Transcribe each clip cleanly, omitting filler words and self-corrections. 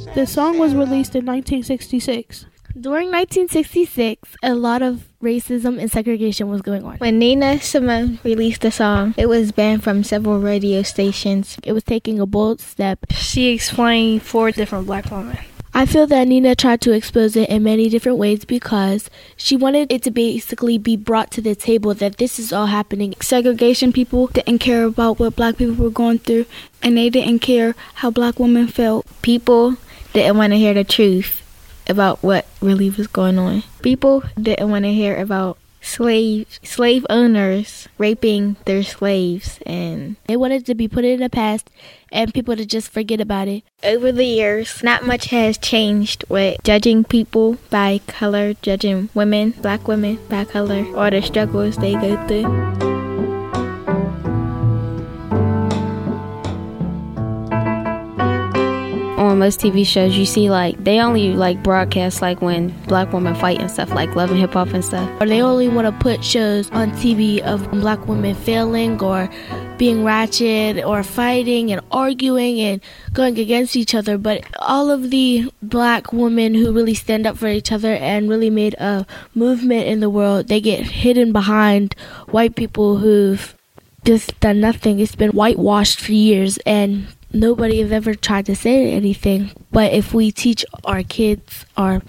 The song was released in 1966. During 1966, a lot of racism and segregation was going on. When Nina Simone released the song, it was banned from several radio stations. It was taking a bold step. She explained 4 different black women. I feel that Nina tried to expose it in many different ways because she wanted it to basically be brought to the table that this is all happening. Segregation people didn't care about what black people were going through, and they didn't care how black women felt. People didn't want to hear the truth about what really was going on. People didn't want to hear about slave owners raping their slaves, and they wanted to be put in the past and people to just forget about it. Over the years, not much has changed with judging people by color, judging women, black women by color, or the struggles they go through. On most TV shows, you see they only broadcast when black women fight and stuff, like Love and Hip Hop and stuff. Or they only want to put shows on TV of black women failing or being ratchet or fighting and arguing and going against each other. But all of the black women who really stand up for each other and really made a movement in the world, they get hidden behind white people who've just done nothing. It's been whitewashed for years and nobody has ever tried to say anything. But if we teach our kids, our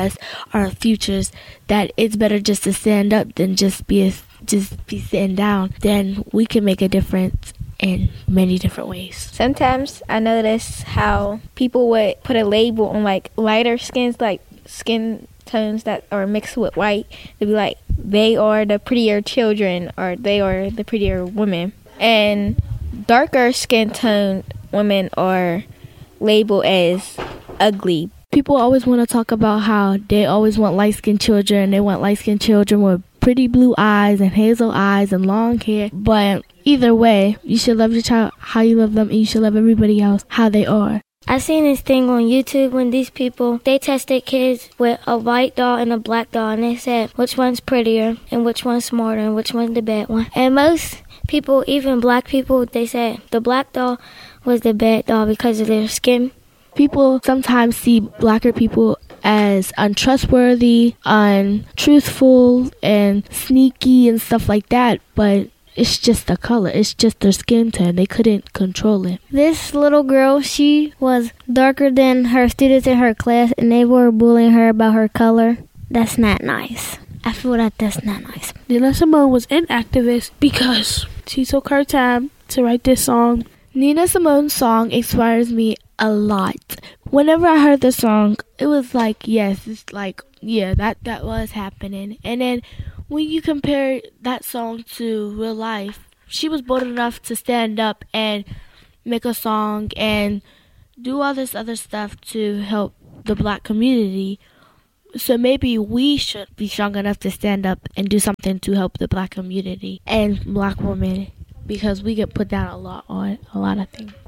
futures, that it's better just to stand up than just be sitting down, then we can make a difference in many different ways. Sometimes I notice how people would put a label on lighter skins, skin tones that are mixed with white. They'd be like, they are the prettier children, or they are the prettier women. And darker skin tone women are labeled as ugly. People always want to talk about how they always want light-skinned children. They want light-skinned children with pretty blue eyes and hazel eyes and long hair. But either way, you should love your child how you love them, and you should love everybody else how they are. I seen this thing on YouTube when these people, they tested kids with a white doll and a black doll, and they said which one's prettier and which one's smarter and which one's the bad one. And most people, even black people, they said the black doll was the bad doll because of their skin. People sometimes see blacker people as untrustworthy, untruthful, and sneaky and stuff like that, but it's just the color. It's just their skin tone. They couldn't control it. This little girl, she was darker than her students in her class, and they were bullying her about her color. That's not nice. I feel that that's not nice. Nina Simone was an activist because she took her time to write this song. Nina Simone's song inspires me a lot. Whenever I heard the song, it was that was happening. And then when you compare that song to real life, she was bold enough to stand up and make a song and do all this other stuff to help the black community. So maybe we should be strong enough to stand up and do something to help the black community and black women, because we get put down a lot on a lot of things.